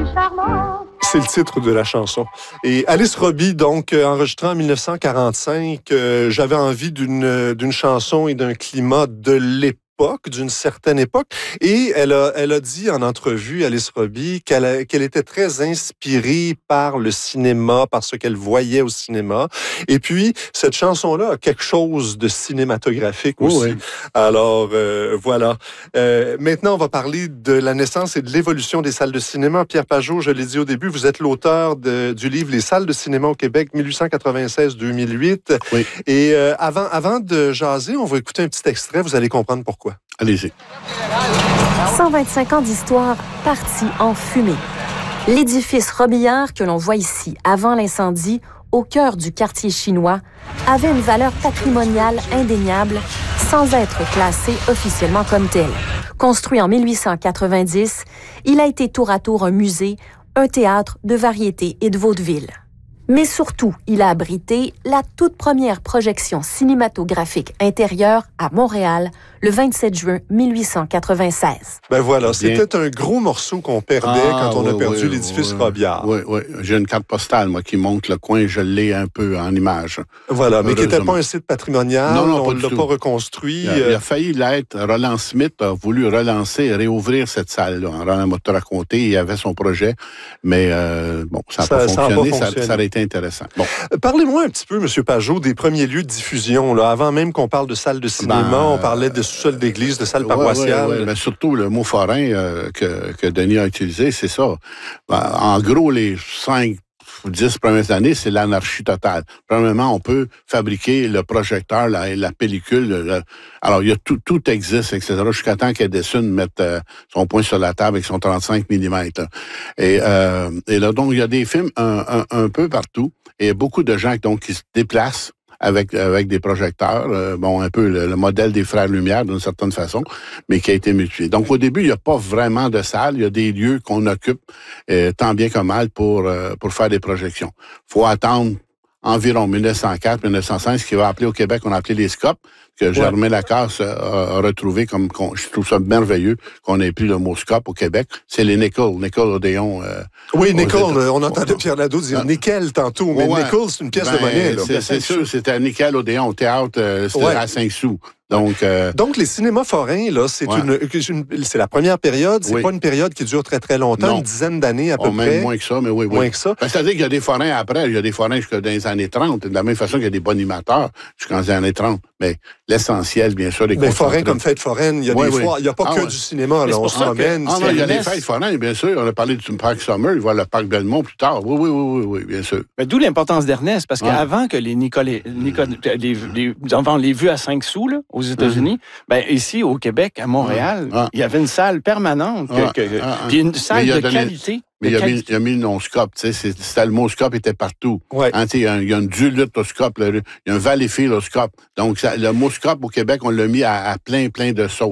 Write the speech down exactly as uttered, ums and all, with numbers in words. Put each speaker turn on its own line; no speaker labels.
plus charmante.
C'est le titre de la chanson. Et Alice Robbie, donc, euh, enregistrée en dix-neuf cent quarante-cinq, euh, j'avais envie d'une d'une chanson et d'un climat de l'époque, d'une certaine époque. Et elle a, elle a dit en entrevue, Alice Robbie, qu'elle qu'elle était très inspirée par le cinéma, par ce qu'elle voyait au cinéma. Et puis, cette chanson-là a quelque chose de cinématographique aussi. Oui, oui. Alors, euh, voilà. Euh, maintenant, on va parler de la naissance et de l'évolution des salles de cinéma. Pierre Pajot, je l'ai dit au début, vous êtes l'auteur de, du livre « Les salles de cinéma au Québec, mille huit cent quatre-vingt-seize à deux mille huit ». Oui. Et euh, avant, avant de jaser, on va écouter un petit extrait, vous allez comprendre pourquoi.
Allez-y.
cent vingt-cinq ans d'histoire partis en fumée. L'édifice Robillard que l'on voit ici, avant l'incendie, au cœur du quartier chinois, avait une valeur patrimoniale indéniable sans être classé officiellement comme tel. Construit en mille huit cent quatre-vingt-dix, il a été tour à tour un musée, un théâtre de variété et de vaudeville. Mais surtout, il a abrité la toute première projection cinématographique intérieure à Montréal le vingt-sept juin mille huit cent quatre-vingt-seize.
Ben voilà, c'était un gros morceau qu'on perdait ah, quand on oui, a perdu oui, l'édifice
oui,
Robillard.
Oui, oui. J'ai une carte postale, moi, qui montre le coin, je l'ai un peu en image.
Voilà, mais qui n'était pas un site patrimonial, non, non, on ne l'a pas reconstruit.
Il a, il a failli l'être. Roland Smith a voulu relancer et réouvrir cette salle-là. Roland m'a tout raconté, il avait son projet, mais euh, bon, ça n'a pas, pas fonctionné, ça, ça aurait été intéressant. Bon.
Parlez-moi un petit peu, M. Pajot, des premiers lieux de diffusion. Là. Avant même qu'on parle de salles de cinéma, ben, on parlait de sous-sol d'église, de salles ouais, paroissiales.
Ouais, ouais, mais surtout, le mot forain euh, que, que Denis a utilisé, c'est ça. Ben, en gros, les cinq ou dix premières années, c'est l'anarchie totale. Premièrement, on peut fabriquer le projecteur, la, la pellicule. Le, alors, il y a tout, tout existe, et cetera. Jusqu'à temps qu'Edison mette euh, son poing sur la table avec son trente-cinq millimètres. Et, euh, et là, donc, il y a des films un, un, un peu partout. Et beaucoup de gens donc, qui se déplacent avec avec des projecteurs, euh, bon, un peu le, le modèle des Frères Lumière d'une certaine façon, mais qui a été mutué. Donc, au début, il n'y a pas vraiment de salle. Il y a des lieux qu'on occupe euh, tant bien que mal pour euh, pour faire des projections. Faut attendre environ mille neuf cent quatre, mille neuf cent cinq, ce qui va appeler au Québec, on a appelé les scopes, que ouais. Germain Lacasse a, a retrouvé comme, je trouve ça merveilleux qu'on ait pris le mot scope au Québec. C'est les Nickel, Nickel Odéon. Euh,
oui, Nickel, on entendait Pierre Nadeau dire ah. nickel tantôt, mais ouais. Nickel, c'est une pièce ben, de monnaie. Là.
C'est, c'est sûr, c'était Nickel Odéon au théâtre, euh, c'était ouais. à cinq sous. Donc, euh...
Donc, les cinémas forains, là, c'est ouais. une, une, c'est la première période. C'est oui. pas une période qui dure très, très longtemps, non. une dizaine d'années à peu oh, près.
Même moins que ça, mais oui, oui.
Moins que ça.
Ben, c'est-à-dire qu'il y a des forains après. Il y a des forains jusqu'à dans les années trente. De la même façon qu'il y a des bonimateurs jusqu'aux années trente. Mais l'essentiel, bien sûr, les
Mais forains comme fête foraine, il y a oui, des oui. fois, il n'y a pas ah, que ouais. du cinéma, là, on se promène.
Ah, non, il y a des fêtes foraines, bien sûr. On a parlé du parc Summer, il va le parc Belmont plus tard. Oui, oui, oui, oui, oui bien sûr.
Mais d'où l'importance d'Ernest, parce qu'avant que les Nicolas, Nicolas les, les, enfants les vues à cinq sous, là, aux États-Unis, ben ici, au Québec, à Montréal, ah. il y avait une salle permanente, que, que, ah. puis une salle de donné... qualité.
Mais il a, mis, il a mis le non-scope, tu sais, c'était le mot scope était partout. Ouais. Hein, il y a, il y a une dulute au scope, il y a un valleyfield au scope. Donc, ça, le mot scope au Québec, on l'a mis à, à plein, plein de sauces.